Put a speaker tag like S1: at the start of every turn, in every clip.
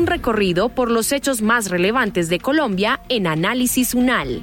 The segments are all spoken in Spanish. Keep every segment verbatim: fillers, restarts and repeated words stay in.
S1: recorrido por los hechos más relevantes de Colombia en Análisis UNAL.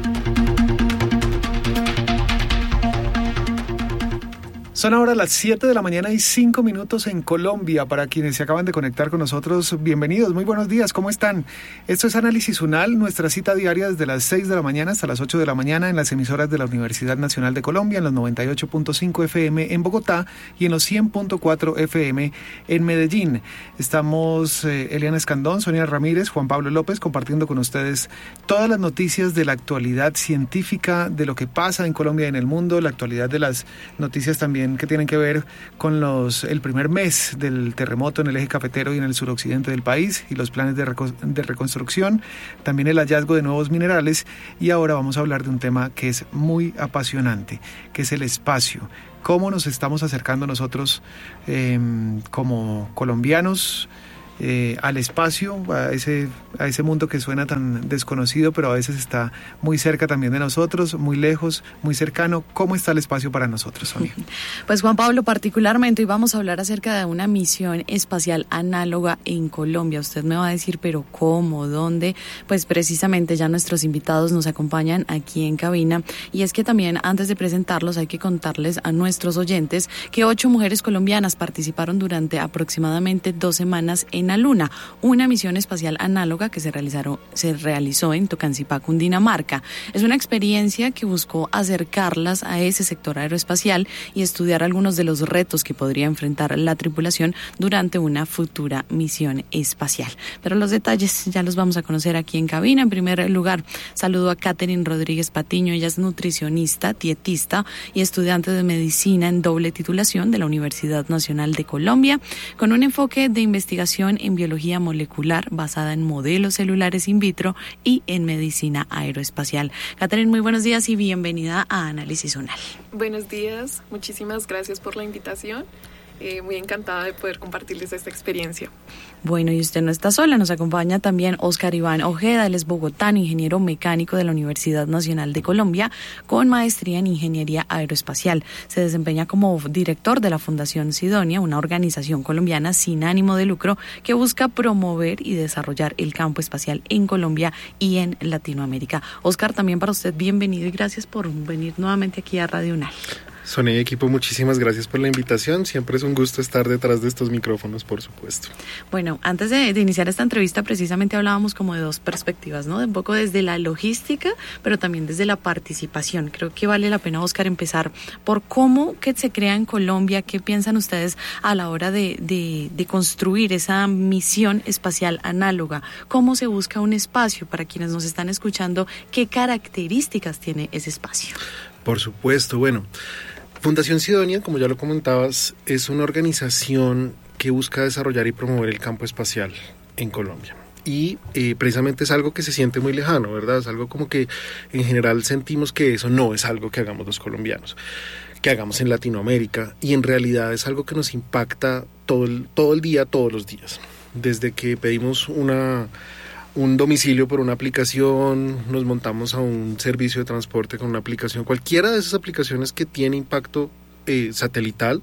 S2: Son ahora las siete de la mañana y cinco minutos en Colombia. Para quienes se acaban de conectar con nosotros, bienvenidos, muy buenos días, ¿cómo están? Esto es Análisis UNAL, nuestra cita diaria desde las seis de la mañana hasta las ocho de la mañana en las emisoras de la Universidad Nacional de Colombia, en los noventa y ocho punto cinco F M en Bogotá y en los cien punto cuatro F M en Medellín. Estamos eh, Eliana Escandón, Sonia Ramírez, Juan Pablo López, compartiendo con ustedes todas las noticias de la actualidad científica, de lo que pasa en Colombia y en el mundo, la actualidad de las noticias también que tienen que ver con los el primer mes del terremoto en el eje cafetero y en el suroccidente del país y los planes de, reco- de reconstrucción, también el hallazgo de nuevos minerales, y ahora vamos a hablar de un tema que es muy apasionante, que es el espacio. Cómo nos estamos acercando nosotros eh, como colombianos Eh, al espacio, a ese, a ese mundo que suena tan desconocido, pero a veces está muy cerca también de nosotros, muy lejos, muy cercano. ¿Cómo está el espacio para nosotros, Sonia?
S3: Pues Juan Pablo, particularmente hoy vamos a hablar acerca de una misión espacial análoga en Colombia. Usted me va a decir, pero ¿cómo? ¿Dónde? Pues precisamente ya nuestros invitados nos acompañan aquí en cabina, y es que también antes de presentarlos hay que contarles a nuestros oyentes que ocho mujeres colombianas participaron durante aproximadamente dos semanas en la Luna, una misión espacial análoga que se realizaron, se realizó en Tocancipá, Cundinamarca. Es una experiencia que buscó acercarlas a ese sector aeroespacial y estudiar algunos de los retos que podría enfrentar la tripulación durante una futura misión espacial. Pero los detalles ya los vamos a conocer aquí en cabina. En primer lugar, saludo a Catherine Rodríguez Patiño. Ella es nutricionista, dietista y estudiante de medicina en doble titulación de la Universidad Nacional de Colombia, con un enfoque de investigación en biología molecular basada en modelos celulares in vitro y en medicina aeroespacial. Catherine, muy buenos días y bienvenida a Análisis UNAL.
S4: Buenos días, muchísimas gracias por la invitación. Eh, muy encantada de poder compartirles esta experiencia.
S3: Bueno, y usted no está sola, nos acompaña también Óscar Iván Ojeda, él es bogotano, ingeniero mecánico de la Universidad Nacional de Colombia, con maestría en ingeniería aeroespacial. Se desempeña como director de la Fundación Sidonia, una organización colombiana sin ánimo de lucro que busca promover y desarrollar el campo espacial en Colombia y en Latinoamérica. Óscar, también para usted bienvenido y gracias por venir nuevamente aquí a Radio UNAL.
S5: Sonia y equipo, muchísimas gracias por la invitación. Siempre es un gusto estar detrás de estos micrófonos, por supuesto.
S3: Bueno, antes de, de iniciar esta entrevista, precisamente hablábamos como de dos perspectivas, ¿no? De un poco desde la logística, pero también desde la participación. Creo que vale la pena, Óscar, empezar por cómo que se crea en Colombia, qué piensan ustedes a la hora de, de, de construir esa misión espacial análoga, cómo se busca un espacio para quienes nos están escuchando, qué características tiene ese espacio.
S5: Por supuesto, bueno, Fundación Sidonia, como ya lo comentabas, es una organización que busca desarrollar y promover el campo espacial en Colombia. Y eh, precisamente es algo que se siente muy lejano, ¿verdad? Es algo como que en general sentimos que eso no es algo que hagamos los colombianos, que hagamos en Latinoamérica, y en realidad es algo que nos impacta todo el, todo el día, todos los días. Desde que pedimos una... un domicilio por una aplicación, nos montamos a un servicio de transporte con una aplicación, cualquiera de esas aplicaciones que tiene impacto eh, satelital,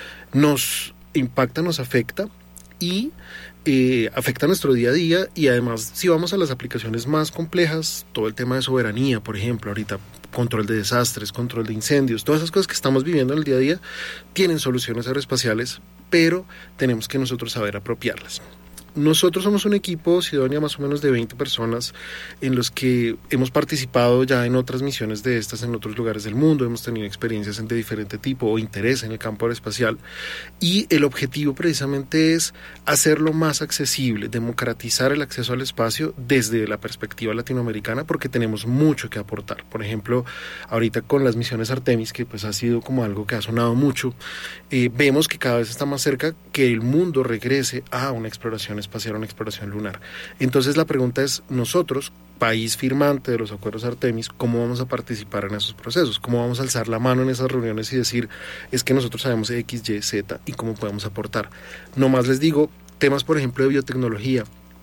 S5: nos impacta, nos afecta y eh, afecta nuestro día a día. Y además, si vamos a las aplicaciones más complejas, todo el tema de soberanía, por ejemplo, ahorita control de desastres, control de incendios, todas esas cosas que estamos viviendo en el día a día tienen soluciones aeroespaciales, pero tenemos que nosotros saber apropiarlas. Nosotros somos un equipo, Sidonia, más o menos de veinte personas, en los que hemos participado ya en otras misiones de estas en otros lugares del mundo, hemos tenido experiencias de diferente tipo o interés en el campo aeroespacial, y el objetivo precisamente es hacerlo más accesible, democratizar el acceso al espacio desde la perspectiva latinoamericana, porque tenemos mucho que aportar. Por ejemplo, ahorita con las misiones Artemis, que pues ha sido como algo que ha sonado mucho, eh, vemos que cada vez está más cerca que el mundo regrese a una exploración espacial, una exploración lunar. Entonces la pregunta es, nosotros, país firmante de los acuerdos Artemis, ¿cómo vamos a participar en esos procesos? ¿Cómo vamos a alzar la mano en esas reuniones y decir, es que nosotros sabemos X, Y, Z y cómo podemos aportar? No más les digo, temas por ejemplo de biotecnología.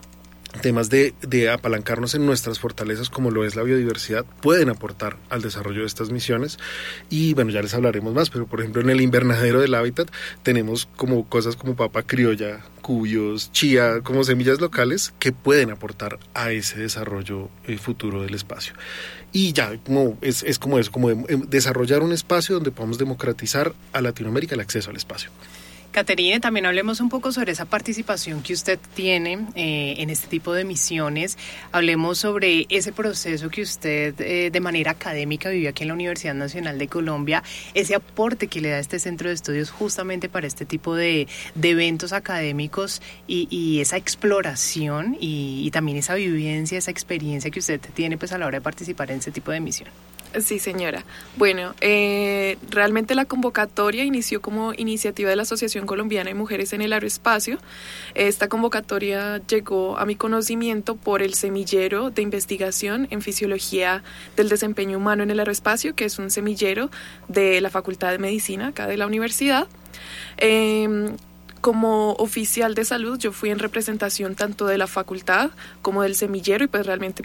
S5: temas de, de apalancarnos en nuestras fortalezas, como lo es la biodiversidad, pueden aportar al desarrollo de estas misiones. Y bueno, ya les hablaremos más, pero por ejemplo en el invernadero del hábitat tenemos como cosas como papa criolla, cuyos, chía, como semillas locales que pueden aportar a ese desarrollo eh, futuro del espacio. Y ya, como es, es como eso, como de, eh, desarrollar un espacio donde podamos democratizar a Latinoamérica el acceso al espacio.
S6: Caterine, también hablemos un poco sobre esa participación que usted tiene eh, en este tipo de misiones. Hablemos sobre ese proceso que usted eh, de manera académica vivió aquí en la Universidad Nacional de Colombia, ese aporte que le da este centro de estudios justamente para este tipo de, de eventos académicos y, y esa exploración y, y también esa vivencia, esa experiencia que usted tiene pues a la hora de participar en este tipo de misión.
S4: Sí, señora. Bueno, eh, realmente la convocatoria inició como iniciativa de la Asociación Colombiana de Mujeres en el Aeroespacio. Esta convocatoria llegó a mi conocimiento por el semillero de investigación en fisiología del desempeño humano en el aeroespacio, que es un semillero de la Facultad de Medicina acá de la universidad. Eh, Como oficial de salud, yo fui en representación tanto de la facultad como del semillero y pues realmente